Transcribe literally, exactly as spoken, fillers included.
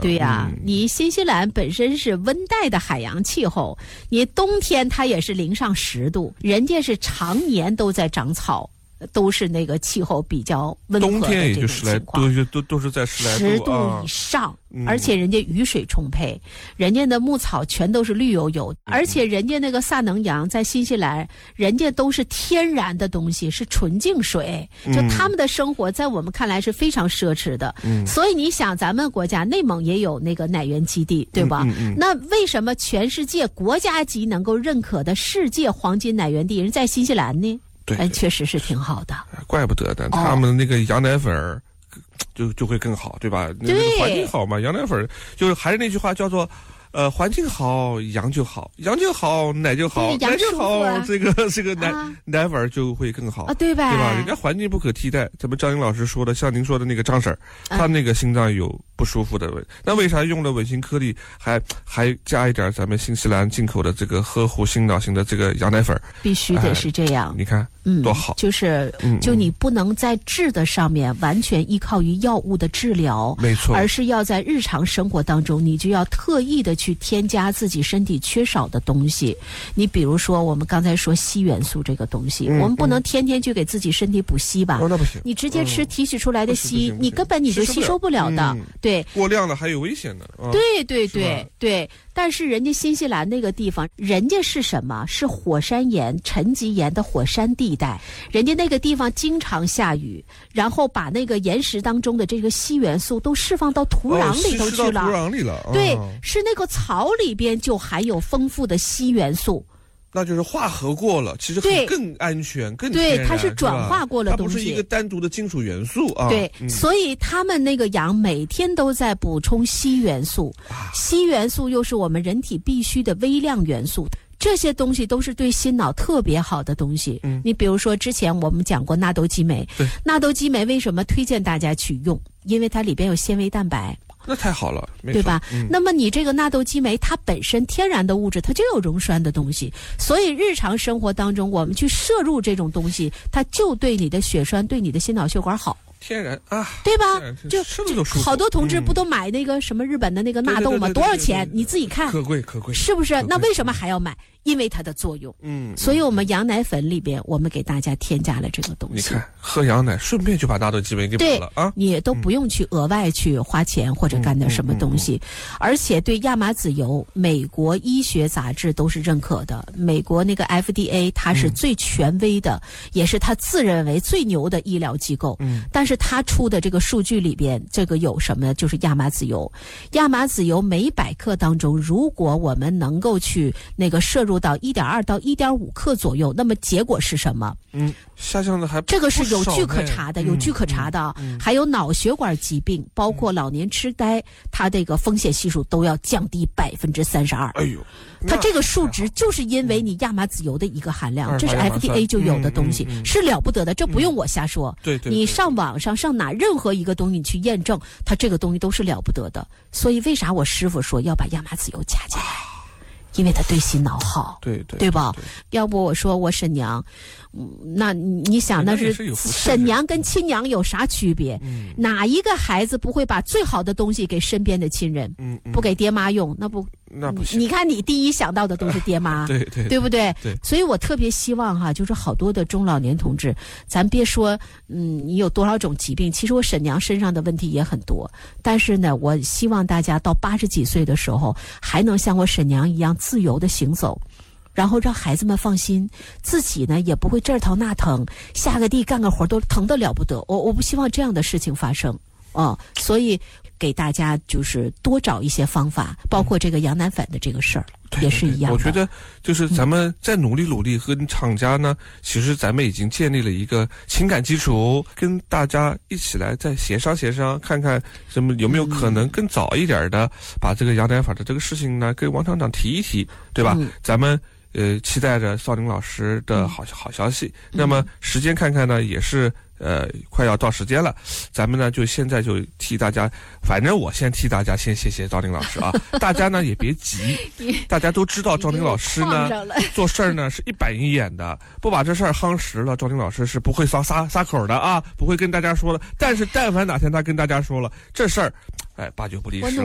对呀、啊嗯， 你新西兰本身是温带的海洋气候，你冬天它也是零上十度，人家是常年都在长草。都是那个气候比较温和的冬天也这种就十来情况， 都都都是在十来十度啊度以上、 嗯， 而且人家雨水充沛，人家的牧草全都是绿油油， 嗯、 而且人家那个萨能羊在新西兰，人家都是天然的东西，是纯净水， 嗯、 就他们的生活在我们看来是非常奢侈的。 嗯， 所以你想，咱们国家内蒙也有那个奶源基地，对吧？ 嗯嗯嗯、 那为什么全世界国家级能够认可的世界黄金奶源地人在新西兰呢？ 对， 哎，确实是挺好的， 怪不得的，他们那个羊奶粉儿就就会更好，对吧？ 对， 那个环境好嘛，羊奶粉就是还是那句话叫做。呃，环境好，羊就好，羊就好，奶就好，奶就好， 啊、 这个这个奶、啊、奶粉就会更好啊，对吧？ 对吧？人家环境不可替代。咱们张英老师说的，像您说的那个张婶儿，她、啊、那个心脏有不舒服的问题，那为啥用了稳心颗粒，还还加一点咱们新西兰进口的这个呵护心脑型的这个羊奶粉？ 必须得是这样。 哎、你看， 嗯， 多好。 就是，就你不能在治的上面完全依靠于药物的治疗， 没错， 而是要在日常生活当中，你就要特意的去添加自己身体缺少的东西。你比如说我们刚才说硒元素这个东西、嗯、我们不能天天去给自己身体补硒吧、 哦、那不行， 你直接吃提取出来的硒、 嗯、 你根本你就吸收不了的、嗯、对， 过量了还有危险的、 啊、对对对对。但是人家新西兰那个地方，人家是什么？是火山岩沉积岩的火山地带，人家那个地方经常下雨，然后把那个岩石当中的这个硒元素都释放到土壤里头去了。 哦、土壤里了、哦、 对，是那个草里边就含有丰富的硒元素。 那就是化合过了，其实更安全，更对，它是转化过了东西， 它不是一个单独的金属元素啊。 对、 嗯， 所以他们那个羊每天都在补充硒元素， 啊、 硒元素又是我们人体必须的微量元素。这些东西都是对心脑特别好的东西。 嗯， 你比如说之前我们讲过纳豆激酶， 对， 纳豆激酶为什么推荐大家去用？因为它里边有纤维蛋白。 那太好了， 对吧、 嗯？ 那么你这个纳豆激酶，它本身天然的物质，它就有溶栓的东西，所以日常生活当中我们去摄入这种东西，它就对你的血栓、对你的心脑血管好。 天然啊， 对吧？ 就就好多同志不都买那个什么日本的那个纳豆吗？ 嗯、 多少钱？你自己看， 可贵可贵， 是不是？那为什么还要买？因为它的作用。 嗯， 所以我们羊奶粉里边，我们给大家添加了这个东西。 你看，喝羊奶顺便就把纳豆激酶给补了啊！ 你也都不用去额外去花钱或者干点什么东西， 嗯嗯嗯、 而且对亚麻籽油，美国医学杂志都是认可的。美国那个 F D A 它是最权威的，嗯、也是它自认为最牛的医疗机构。 嗯， 但是它出的这个数据里边，这个有什么？就是亚麻籽油。亚麻籽油每百克当中，如果我们能够去那个摄入到 一点二 到 一点五 克左右，那么结果是什么？ 嗯，下降的还这个是有据可查的，有据可查的、 嗯嗯。 还有脑血管疾病，包括老年痴呆，它这个风险系数都要降低百分之三十二。 哎呦， 它这个数值就是因为你亚麻籽油的一个含量， 嗯、 这是 F D A 就有的东西， 嗯嗯嗯、 是了不得的，这不用我瞎说。 嗯、对, 对, 对, 对， 你上网上上哪任何一个东西你去验证，它这个东西都是了不得的。所以为啥我师傅说要把亚麻籽油加进来？啊，因为它对心脑好， 对对对吧？ 对对， 要不我说我婶娘，嗯、那你想那是婶娘跟亲娘有啥区别？ 嗯、 哪一个孩子不会把最好的东西给身边的亲人？ 嗯嗯、 不给爹妈用，那不那不行。 你看你第一想到的都是爹妈， 呃、对对对不对？ 对。 所以我特别希望哈，就是好多的中老年同志，咱别说嗯你有多少种疾病，其实我婶娘身上的问题也很多，但是呢，我希望大家到八十几岁的时候，还能像我婶娘一样自由的行走。然后让孩子们放心，自己呢也不会这儿疼那疼，下个地干个活都疼得了不得。我我不希望这样的事情发生啊、嗯，所以给大家就是多找一些方法，包括这个羊奶粉的这个事儿、嗯、也是一样的。 我觉得就是咱们再努力努力，和厂家呢、嗯，其实咱们已经建立了一个情感基础，跟大家一起来再协商协商，看看什么有没有可能更早一点的把这个羊奶粉的这个事情呢，跟王厂长提一提，对吧？嗯、咱们。呃，期待着邵宁老师的好好消息。嗯、那么时间看看呢，也是呃快要到时间了。咱们呢就现在就替大家，反正我先替大家先谢谢赵宁老师啊。大家呢也别急，大家都知道赵宁老师呢做事儿呢是一板一眼的，不把这事儿夯实了，赵宁老师是不会撒撒撒口的啊，不会跟大家说的。但是但凡哪天他跟大家说了这事儿，哎，八九不离十了。